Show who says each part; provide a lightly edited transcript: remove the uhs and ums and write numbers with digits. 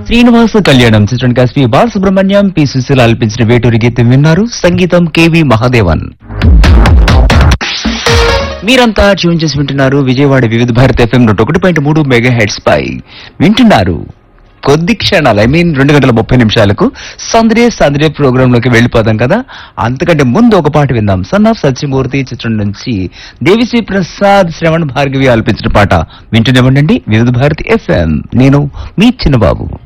Speaker 1: శ్రీనివాస కళ్యాణం చిత్రానికి SP Balasubrahmanyam P Susheela ఆలపించిన వేటూరి గీతం విన్నారు. సంగీతం కేవి మహాదేవన్. మీరంతా ట్యూన్ చేసి వింటున్నారు విజయవాడ వివిధ భారత్ FM 101.3 మెగా హెడ్స్ పై. వింటున్నారు కొద్ది క్షణాలు 2:30 సందడే ప్రోగ్రామ్ లోకి వెళ్ళిపోదాం కదా. అంతకంటే ముందు ఒక పాట విందాం. సన్ ఆఫ్ సత్యమూర్తి చిత్రం నుంచి దేవిశ్రీ ప్రసాద్, శ్రవణ్ భార్గవి ఆలపించిన పాట. వింటూనే ఉండండి వివిధ భారతి FM. నేను మీ చిన్నబాబు.